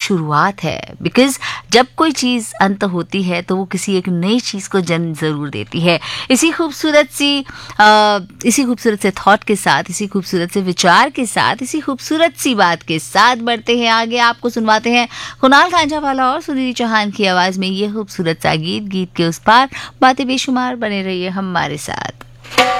शुरुआत है, बिकॉज जब कोई चीज़ अंत होती है तो वो किसी एक नई चीज़ को जन्म ज़रूर देती है। इसी खूबसूरत से थॉट के साथ, इसी खूबसूरत से विचार के साथ, इसी खूबसूरत सी बात के साथ बढ़ते हैं आगे। आपको सुनवाते हैं कुणाल कांझावाला और सुनिधि चौहान की आवाज़ में ये खूबसूरत सा गीत। गीत के उस पार बातें बेशुमार, बने रहिए हमारे साथ।